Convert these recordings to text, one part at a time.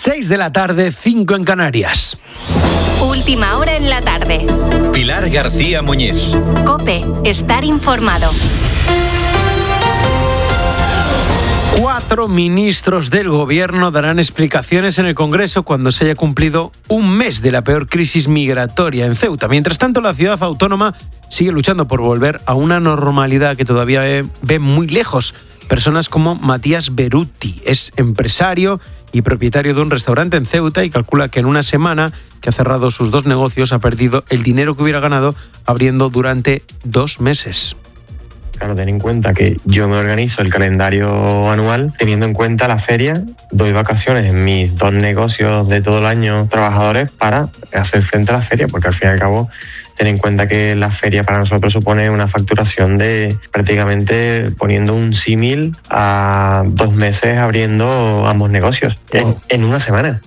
6 de la tarde, 5 en Canarias. Última hora en la tarde. Pilar García Muñiz. COPE, estar informado. 4 ministros del Gobierno darán explicaciones en el Congreso cuando se haya cumplido un mes de la peor crisis migratoria en Ceuta. Mientras tanto, la ciudad autónoma sigue luchando por volver a una normalidad que todavía ve muy lejos. Personas como Matías Beruti es empresario y propietario de un restaurante en Ceuta y calcula que en una semana que ha cerrado sus 2 negocios ha perdido el dinero que hubiera ganado abriendo durante 2 meses. Claro, ten en cuenta que yo me organizo el calendario anual teniendo en cuenta la feria, doy vacaciones en mis 2 negocios de todo el año trabajadores para hacer frente a la feria, porque al fin y al cabo ten en cuenta que la feria para nosotros supone una facturación de prácticamente, poniendo un símil, a 2 meses abriendo ambos negocios en una semana.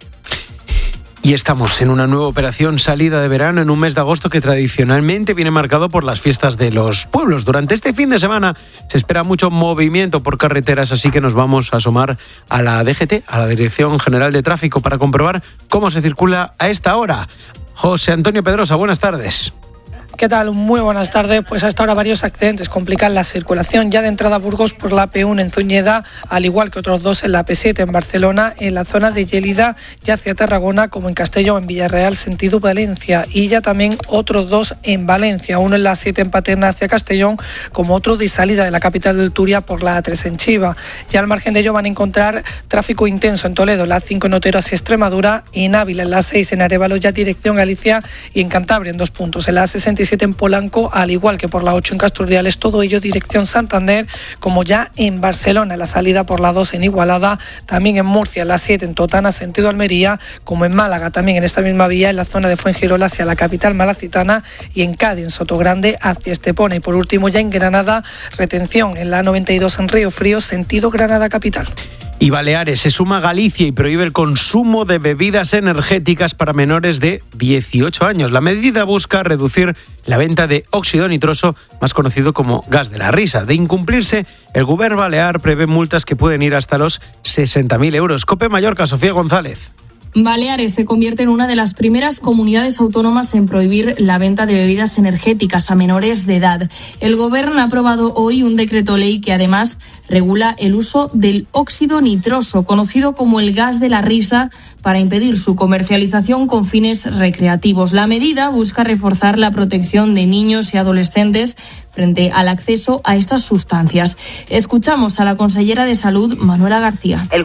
Y estamos en una nueva operación salida de verano en un mes de agosto que tradicionalmente viene marcado por las fiestas de los pueblos. Durante este fin de semana se espera mucho movimiento por carreteras, así que nos vamos a asomar a la DGT, a la Dirección General de Tráfico, para comprobar cómo se circula a esta hora. José Antonio Pedrosa, buenas tardes. ¿Qué tal? Muy buenas tardes. Pues hasta ahora varios accidentes complican la circulación. Ya de entrada a Burgos por la P1 en Zúñiga, al igual que otros 2 en la P7 en Barcelona, en la zona de Lleida, ya hacia Tarragona, como en Castelló, en Villarreal, sentido Valencia. Y ya también otros 2 en Valencia, uno en la 7 en Paterna hacia Castellón, como otro de salida de la capital del Turia por la A3 en Chiva. Ya al margen de ello van a encontrar tráfico intenso en Toledo, la 5 en Otero hacia Extremadura, en Ávila, en la 6 en Arévalo, ya dirección Galicia, y en Cantabria en 2 puntos, en la A67 en Polanco, al igual que por la 8 en Casturdiales, todo ello dirección Santander, como ya en Barcelona, la salida por la 2 en Igualada, también en Murcia, la 7 en Totana, sentido Almería, como en Málaga, también en esta misma vía, en la zona de Fuengirola hacia la capital malacitana, y en Cádiz, en Sotogrande, hacia Estepona. Y por último, ya en Granada, retención en la 92 en Río Frío, sentido Granada capital. Y Baleares se suma a Galicia y prohíbe el consumo de bebidas energéticas para menores de 18 años. La medida busca reducir la venta de óxido nitroso, más conocido como gas de la risa. De incumplirse, el Gobierno balear prevé multas que pueden ir hasta los 60.000 euros. COPE Mallorca, Sofía González. Baleares se convierte en una de las primeras comunidades autónomas en prohibir la venta de bebidas energéticas a menores de edad. El Gobierno ha aprobado hoy un decreto ley que además regula el uso del óxido nitroso, conocido como el gas de la risa, para impedir su comercialización con fines recreativos. La medida busca reforzar la protección de niños y adolescentes frente al acceso a estas sustancias. Escuchamos a la consellera de Salud, Manuela García. El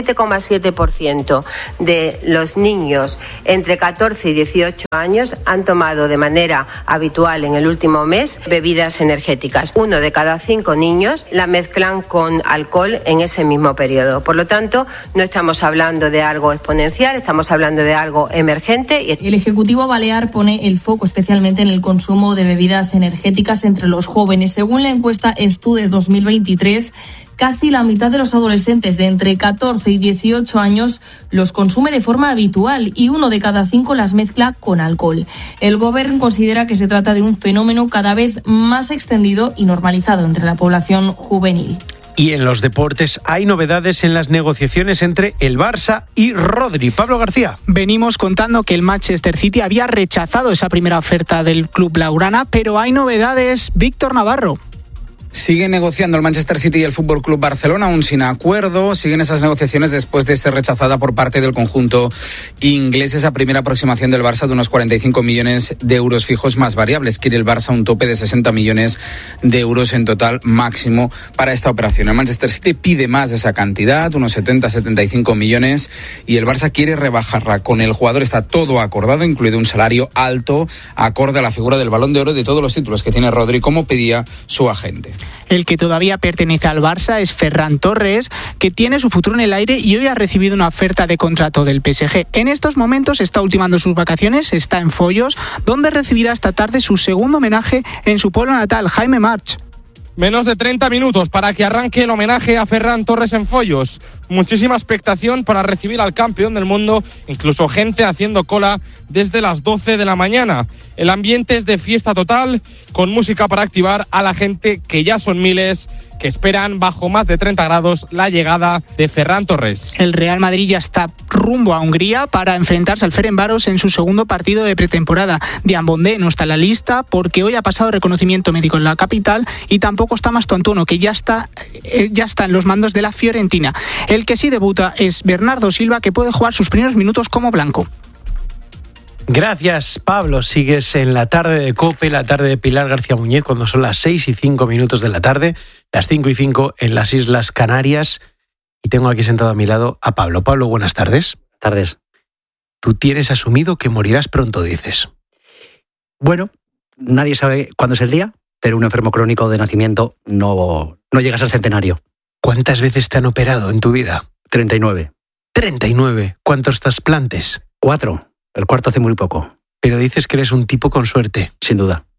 47,7% de los niños entre 14 y 18 años han tomado de manera habitual en el último mes bebidas energéticas. 1 de cada 5 niños la mezclan con alcohol en ese mismo periodo. Por lo tanto, no estamos hablando de algo exponencial, estamos hablando de algo emergente. El Ejecutivo balear pone el foco especialmente en el consumo de bebidas energéticas entre los jóvenes. Según la encuesta Estude 2023, casi la mitad de los adolescentes de entre 14 y 18 años los consume de forma habitual y 1 de cada 5 las mezcla con alcohol. El Gobierno considera que se trata de un fenómeno cada vez más extendido y normalizado entre la población juvenil. Y en los deportes hay novedades en las negociaciones entre el Barça y Rodri. Pablo García. Venimos contando que el Manchester City había rechazado esa primera oferta del club blaugrana, pero hay novedades. Víctor Navarro. Sigue negociando el Manchester City y el Fútbol Club Barcelona, aún sin acuerdo. Siguen esas negociaciones después de ser rechazada por parte del conjunto inglés esa primera aproximación del Barça de unos 45 millones de euros fijos más variables. Quiere el Barça un tope de 60 millones de euros en total máximo para esta operación. El Manchester City pide más de esa cantidad, unos 70-75 millones, y el Barça quiere rebajarla. Con el jugador está todo acordado, incluido un salario alto, acorde a la figura del Balón de Oro y de todos los títulos que tiene Rodri, como pedía su agente. El que todavía pertenece al Barça es Ferran Torres, que tiene su futuro en el aire y hoy ha recibido una oferta de contrato del PSG. En estos momentos está ultimando sus vacaciones, está en Foyos, donde recibirá esta tarde su segundo homenaje en su pueblo natal, Jaime March. Menos de 30 minutos para que arranque el homenaje a Ferran Torres en Foyos. Muchísima expectación para recibir al campeón del mundo, incluso gente haciendo cola desde las 12 de la mañana. El ambiente es de fiesta total, con música para activar a la gente, que ya son miles, que esperan bajo más de 30 grados la llegada de Ferran Torres. El Real Madrid ya está rumbo a Hungría para enfrentarse al Ferencváros en su segundo partido de pretemporada. Diambondé no está en la lista porque hoy ha pasado reconocimiento médico en la capital y tampoco está Mastantuono, que ya está en los mandos de la Fiorentina. El que sí debuta es Bernardo Silva, que puede jugar sus primeros minutos como blanco. Gracias, Pablo. Sigues en la tarde de COPE, la tarde de Pilar García Muñiz, cuando son las 6:05 de la tarde, las 5:05 en las Islas Canarias. Y tengo aquí sentado a mi lado a Pablo. Pablo, buenas tardes. Tardes. Tú tienes asumido que morirás pronto, dices. Bueno, nadie sabe cuándo es el día, pero un enfermo crónico de nacimiento no llega a ser centenario. ¿Cuántas veces te han operado en tu vida? 39. 39. ¿Cuántos trasplantes? 4. El cuarto hace muy poco. Pero dices que eres un tipo con suerte. Sin duda.